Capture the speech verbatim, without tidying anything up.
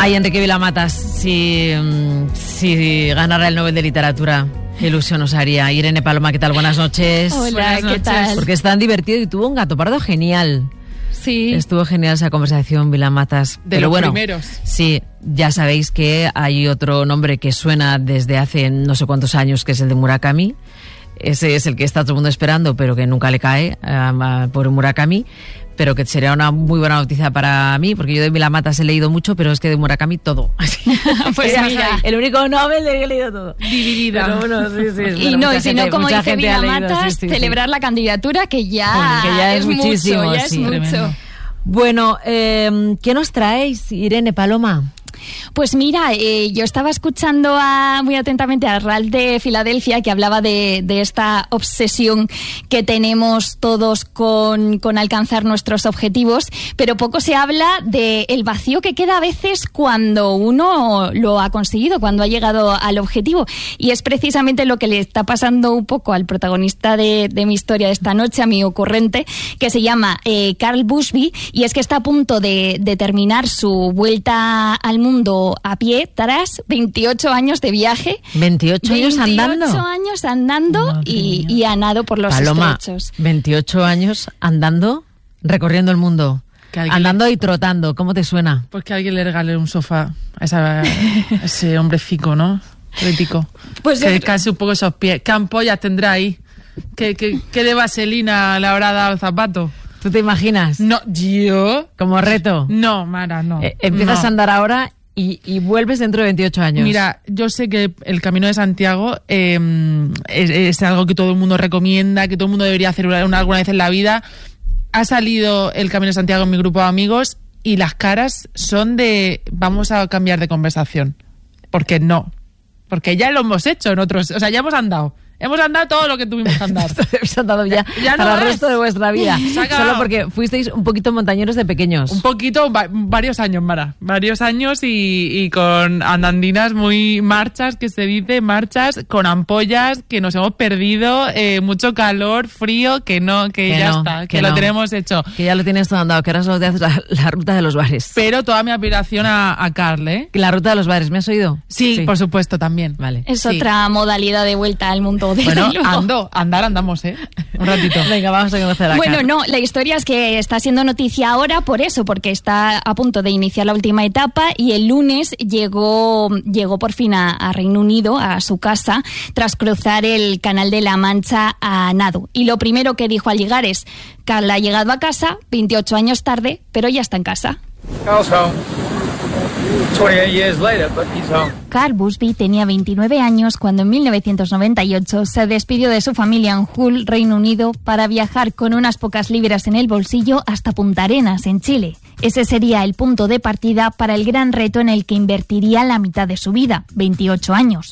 Ay, Enrique Vilamatas, si, si ganara el Nobel de Literatura, qué ilusión nos haría. Irene Paloma, ¿qué tal? Buenas noches. Hola, Buenas ¿qué noches. tal? Porque es tan divertido y tuvo un gato pardo genial. Sí. Estuvo genial esa conversación, Vilamatas. De Pero los bueno, primeros. Sí, ya sabéis que hay otro nombre que suena desde hace no sé cuántos años, que es el de Murakami. Ese es el que está todo el mundo esperando, pero que nunca le cae um, por Murakami. Pero que sería una muy buena noticia para mí, porque yo de Vilamatas he leído mucho, pero es que de Murakami todo. Pues mira, el único Nobel del que he leído todo. Dividida. Pero bueno, sí, sí, y bueno, no, mucha y si gente- no, como mucha dice gente ha leído, Vilamatas, sí, sí, sí. celebrar la candidatura, que ya, Joder, que ya es muchísimo, mucho, ya es sí. mucho. Tremendo. Bueno, eh, ¿qué nos traéis, Irene Paloma? Pues mira, eh, yo estaba escuchando a, muy atentamente a Ralph de Filadelfia, que hablaba de, de esta obsesión que tenemos todos con, con alcanzar nuestros objetivos, pero poco se habla del vacío que queda a veces cuando uno lo ha conseguido, cuando ha llegado al objetivo. Y es precisamente lo que le está pasando un poco al protagonista de, de mi historia de esta noche, a mi ocurrente, que se llama eh, Carl Busby, y es que está a punto de, de terminar su vuelta al mundo a pie tras veintiocho años de viaje. ¿veintiocho años andando? veintiocho años andando y, y a nado por los Paloma, estrechos. veintiocho años andando, recorriendo el mundo. Que alguien Andando le- y trotando. ¿Cómo te suena? Pues que alguien le regale un sofá a, esa- a ese hombrecico, ¿no? Crítico. Pues que yo- descanse un poco esos pies. ¿Qué ampollas tendrá ahí? ¿Qué, qué, qué de vaselina le habrá dado al zapato? ¿Tú te imaginas? No, ¿yo? Como reto. No, Mara, no. Eh, empiezas no. a andar ahora y, y vuelves dentro de veintiocho años. Mira, yo sé que el Camino de Santiago eh, es, es algo que todo el mundo recomienda, que todo el mundo debería hacer una, una- alguna vez en la vida. Ha salido el Camino de Santiago en mi grupo de amigos y las caras son de vamos a cambiar de conversación. Porque no. Porque ya lo hemos hecho en otros... O sea, ya hemos andado. Hemos andado todo lo que tuvimos que andar. Habéis andado ya, Ya no para el más. resto de vuestra vida. Se ha acabado. Solo porque fuisteis un poquito montañeros de pequeños. Un poquito, va- varios años, Mara. Varios años y, y con andandinas muy marchas, que se dice, marchas, con ampollas, que nos hemos perdido, eh, mucho calor, frío, que no, que, Que ya no, está, que, que lo no. tenemos hecho. Que ya lo tienes todo andado, que ahora solo te haces la, la ruta de los bares. Pero toda mi admiración a, a Carl, ¿eh? La ruta de los bares, ¿me has oído? Sí, por supuesto, también. Vale. Es Sí. otra modalidad de vuelta al mundo. Desde Bueno, luego. ando, andar andamos, ¿eh? Un ratito. Venga, vamos a conocer a Bueno, Carl. no, la historia es que está siendo noticia ahora por eso, porque está a punto de iniciar la última etapa y el lunes llegó, llegó por fin a, a Reino Unido, a su casa, tras cruzar el Canal de la Mancha a nado. Y lo primero que dijo al llegar es, Carl ha llegado a casa, veintiocho años tarde, pero ya está en casa. Carl's home. twenty-eight years later, but he's home. Carl Busby tenía veintinueve años cuando en mil novecientos noventa y ocho se despidió de su familia en Hull, Reino Unido, para viajar con unas pocas libras en el bolsillo hasta Punta Arenas, en Chile. Ese sería el punto de partida para el gran reto en el que invertiría la mitad de su vida, veintiocho años.